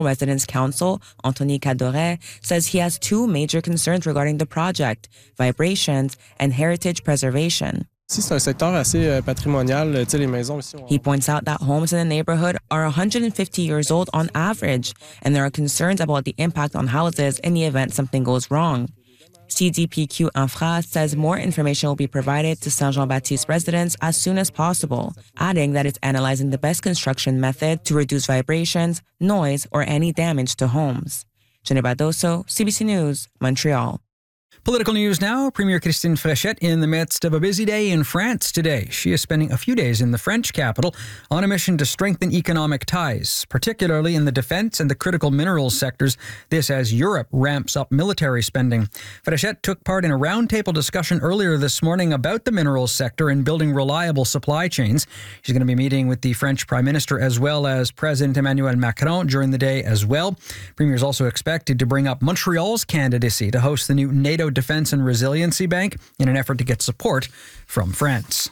Residents Council, Anthony Cadoret, says he has two major concerns regarding the project: vibrations and heritage preservation. C'est un secteur assez patrimonial, tu sais, les maisons ici. He points out that homes in the neighborhood are 150 years old on average, and there are concerns about the impact on houses in the event something goes wrong. CDPQ Infra says more information will be provided to Saint-Jean-Baptiste residents as soon as possible, adding that it's analyzing the best construction method to reduce vibrations, noise, or any damage to homes. Jenny Badoso, CBC News, Montreal. Political news now. Premier Christine Fréchette in the midst of a busy day in France today. She is spending a few days in the French capital on a mission to strengthen economic ties, particularly in the defense and the critical minerals sectors. This as Europe ramps up military spending. Fréchette took part in a roundtable discussion earlier this morning about the minerals sector and building reliable supply chains. She's going to be meeting with the French Prime Minister as well as President Emmanuel Macron during the day as well. Premier is also expected to bring up Montreal's candidacy to host the new NATO Defense and Resiliency Bank in an effort to get support from France.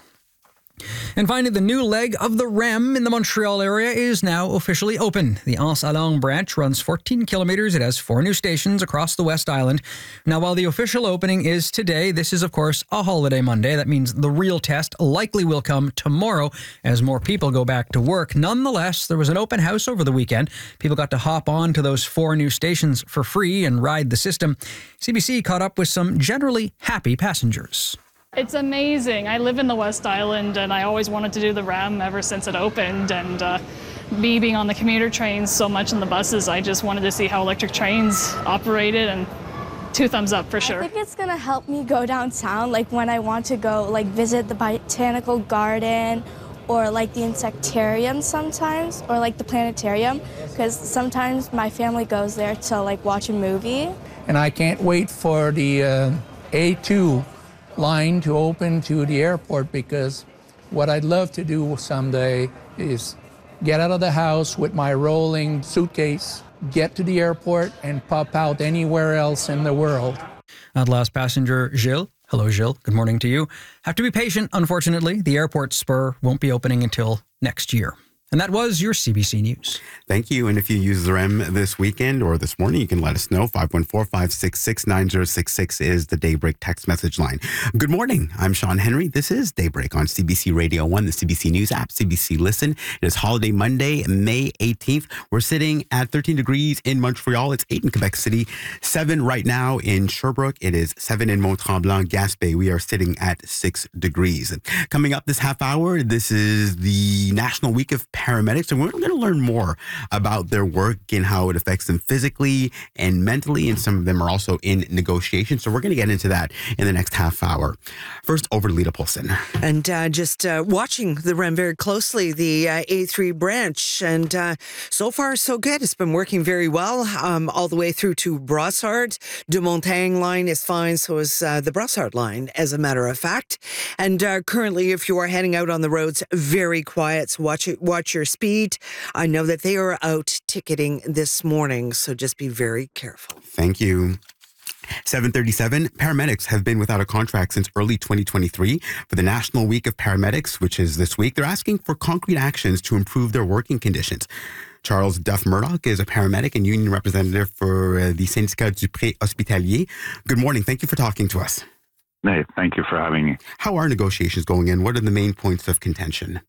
And finally, the new leg of the REM in the Montreal area is now officially open. The Anse-à-Longue branch runs 14 kilometers. It has 4 new stations across the West Island. Now, while the official opening is today, this is, of course, a holiday Monday. That means the real test likely will come tomorrow as more people go back to work. Nonetheless, there was an open house over the weekend. People got to hop on to those 4 new stations for free and ride the system. CBC caught up with some generally happy passengers. It's amazing. I live in the West Island and I always wanted to do the REM ever since it opened. And me being on the commuter trains so much in the buses, I just wanted to see how electric trains operated, and 2 thumbs up for sure. I think it's going to help me go downtown, like when I want to go visit the botanical garden or the insectarium sometimes, or the planetarium, because sometimes my family goes there to watch a movie. And I can't wait for the A2 line to open to the airport, because what I'd love to do someday is get out of the house with my rolling suitcase, get to the airport, and pop out anywhere else in the world. That last passenger, Gilles. Hello, Gilles. Good morning to you. Have to be patient, unfortunately. The airport spur won't be opening until next year. And that was your CBC News. Thank you. And if you use the REM this weekend or this morning, you can let us know. 514-566-9066 is the Daybreak text message line. Good morning. I'm Sean Henry. This is Daybreak on CBC Radio 1, the CBC News app, CBC Listen. It is holiday Monday, May 18th. We're sitting at 13 degrees in Montreal. It's 8 in Quebec City, 7 right now in Sherbrooke. It is 7 in Mont-Tremblant, Gaspé. We are sitting at 6 degrees. Coming up this half hour, this is the National Week of Paramedics, and we're going to learn more about their work and how it affects them physically and mentally, and some of them are also in negotiation. So we're going to get into that in the next half hour. First, over to Lita Paulson. And just watching the REM very closely, the A3 branch, and so far so good. It's been working very well all the way through to Brossard. De Montagne line is fine, so is the Brossard line, as a matter of fact. And currently, if you are heading out on the roads, very quiet, so watch your speed. I know that they are out ticketing this morning, so just be very careful. Thank you. 7:37, paramedics have been without a contract since early 2023. For the National Week of Paramedics, which is this week, they're asking for concrete actions to improve their working conditions. Charles Duff Murdoch is a paramedic and union representative for the Syndicat du Pré Hospitalier. Good morning. Thank you for talking to us. Hey, thank you for having me. How are negotiations going in? What are the main points of contention?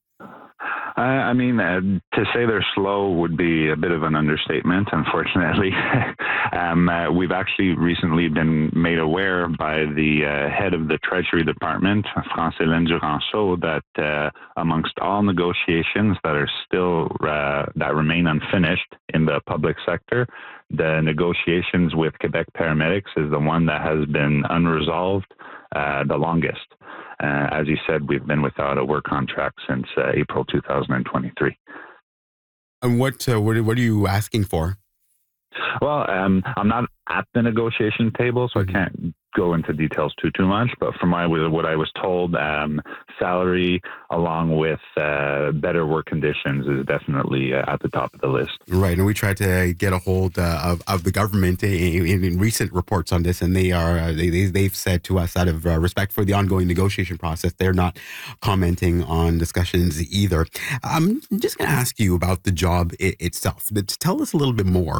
To say they're slow would be a bit of an understatement, unfortunately. We've actually recently been made aware by the head of the Treasury Department, France-Hélène Duranceau, that amongst all negotiations that are still that remain unfinished in the public sector, the negotiations with Quebec Paramedics is the one that has been unresolved the longest. As you said, we've been without a work contract since April 2023. And what are you asking for? Well, I'm not at the negotiation table, so I can't go into details too much. But from what I was told, salary along with better work conditions is definitely at the top of the list. Right, and we tried to get a hold of the government in recent reports on this, and they've said to us, out of respect for the ongoing negotiation process, they're not commenting on discussions either. I'm just going to ask you about the job itself. Tell us a little bit more